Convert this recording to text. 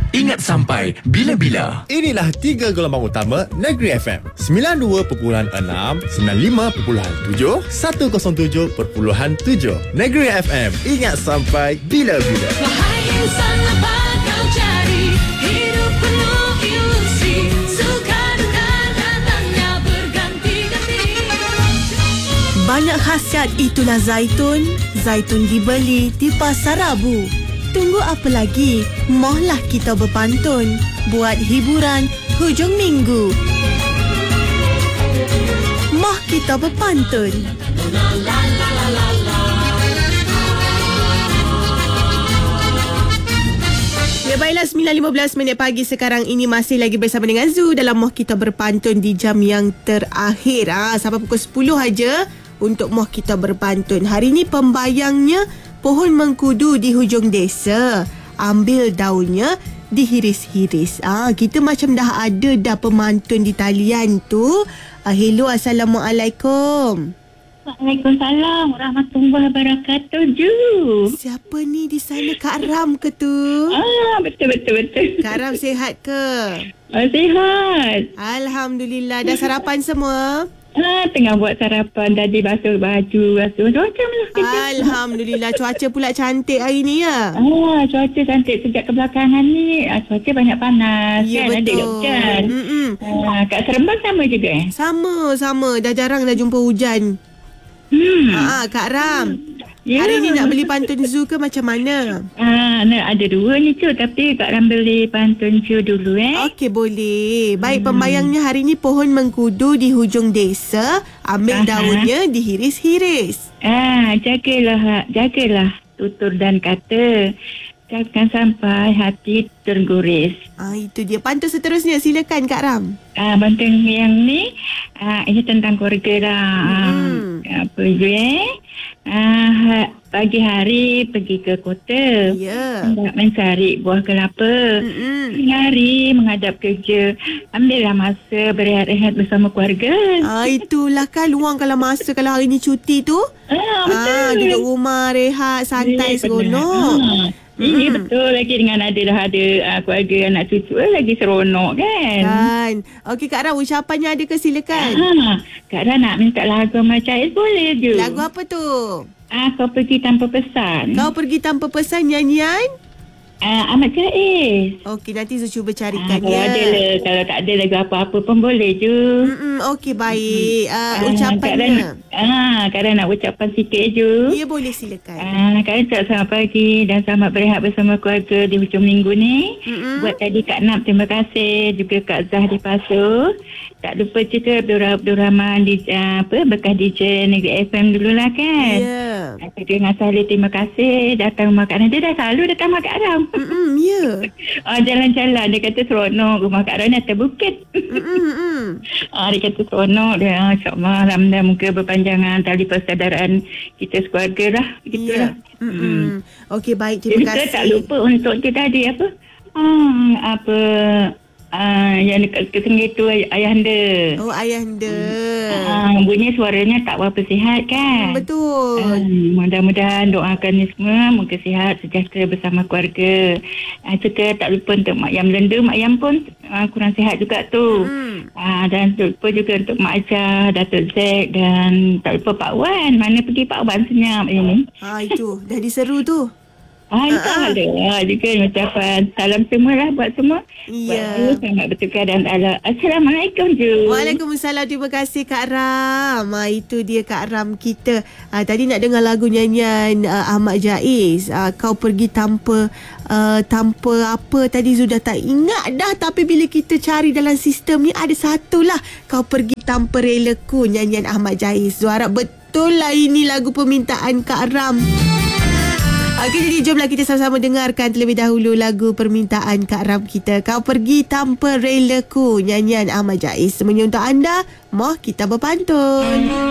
ingat sampai bila-bila. Inilah 3 gelombang utama Negeri FM. 92.6, 95.7, 107.7. Negeri FM, ingat sampai bila-bila. Wahai insan, apa kau cari? Hidup penuh ilusi, suka duka datangnya berganti-ganti. Banyak khasiat itulah zaitun. Zaitun dibeli di Pasar Rabu. Tunggu apa lagi? Mohlah kita berpantun. Buat hiburan hujung minggu. Moh kita berpantun. Ya baiklah, 9.15 pagi sekarang ini masih lagi bersama dengan Zu dalam Moh Kita Berpantun di jam yang terakhir. Sampai pukul 10 aja untuk Moh Kita Berpantun. Hari ini pembayangnya pohon mengkudu di hujung desa. Ambil daunnya, dihiris-hiris. Kita macam dah ada dah pemantun di talian tu. Hello, Assalamualaikum. Waalaikumsalam warahmatullahi wabarakatuh. Siapa ni di sana? Kak Ram ke tu? Betul. Kak Ram sihat ke? Sihat. Alhamdulillah. Dah sarapan semua? Tengah buat sarapan. Tadi basuh baju, basuh cuaca lah. Alhamdulillah. Cuaca pula cantik hari ni ya? Cuaca cantik. Sejak kebelakangan ni cuaca banyak panas. Ya, kan? betul. Ada hujan. Kat Seremban sama juga Sama. Dah jarang dah jumpa hujan. Kak Ram. Ya. Hari ni nak beli pantun Zu ke macam mana? Ada dua ni Cu. Tapi Kak Ram beli pantun Cu dulu Okey, boleh. Baik, pembayangnya hari ni pohon mengkudu di hujung desa. Ambil daunnya, dihiris-hiris. Jagalah tutur dan kata. Jangan sampai hati terguris. Itu dia. Pantun seterusnya, silakan Kak Ram. Pantun yang ni ini tentang keluarga lah. Apa je pagi hari pergi ke kota. Hendak mencari buah kelapa. Hari menghadap kerja. Ambillah masa berehat-rehat bersama keluarga. Itulah kan, luangkanlah masa kalau hari ni cuti tu. Betul. Duduk rumah, rehat, santai, seronok. Ini betul, lagi dengan ada keluarga anak cucu lagi seronok kan. Okey Kak Ram, ucapannya ada ke? Silakan. Kak Ram nak minta lagu Ahmad Jais boleh je. Lagu apa tu? Kau pergi tanpa pesan. Kau pergi tanpa pesan, nyanyian Ahmad Jais. Okey, nanti saya cuba carikan Kalau tak ada lagu apa-apa pun boleh je. Okey, baik. Ucapannya Kak Ram nak ucapan sikit je. Ya, boleh, silakan. Kak Ram selamat pagi dan selamat berehat bersama keluarga di hujung minggu ni. Buat tadi Kak Nap, terima kasih. Juga Kak Zah di Pasu. Tak lupa juga Abdul Rahman di bekas DJ Negeri FM dululah kan. Ya. Dengan Salih, terima kasih datang rumah Kak Ram. Dia dah selalu datang rumah Kak Ram. Ya. Jalan-jalan dia kata seronok rumah Kak Ram ni atas bukit. Dia kata seronok dia. InsyaAllah alhamdulillah muka berpanjangan tali persaudaraan kita sekeluarga lah. Begitulah. Okey, baik, terima kasih. Kita tak lupa untuk dia tadi yang dekat kesengit tu ayahanda. Ayahanda. Bunyi suaranya tak berapa sihat kan. Betul. Mudah-mudahan doakan ni semua moga sihat sejahtera bersama keluarga. Kita tak lupa untuk Mak Yam Lenda. Mak Yam pun kurang sihat juga tu. Dan tak lupa juga untuk Mak Aja, Datuk Zek dan tak lupa Pak Wan. Mana pergi Pak Wan senyap ini. Itu dah diseru tu. Itu ada juga ucapan salam semualah buat semua. Ya. Selamat bertukar dan Assalamualaikum Ju. Waalaikumsalam. Terima kasih Kak Ram. Itu dia Kak Ram kita. Tadi nak dengar lagu nyanyian Ahmad Jais. Kau pergi tanpa apa tadi sudah tak ingat dah. Tapi bila kita cari dalam sistem ni ada satu lah. Kau pergi tanpa relaku, nyanyian Ahmad Jais. Harap betul lah ini lagu permintaan Kak Ram. Okey, jadi jomlah kita sama-sama dengarkan terlebih dahulu lagu permintaan Kak Ram kita. Kau pergi tanpa relaku, nyanyian Ahmad Jais. Semuanya untuk anda, Moh Kita Berpantun.